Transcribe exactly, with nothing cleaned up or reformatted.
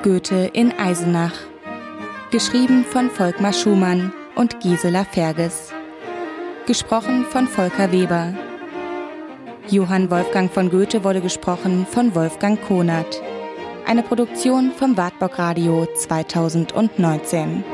Goethe in Eisenach. Geschrieben von Volkmar Schumann und Gisela Ferges. Gesprochen von Volker Weber. Johann Wolfgang von Goethe wurde gesprochen von Wolfgang Konert. Eine Produktion vom Wartburg Radio zweitausendneunzehn.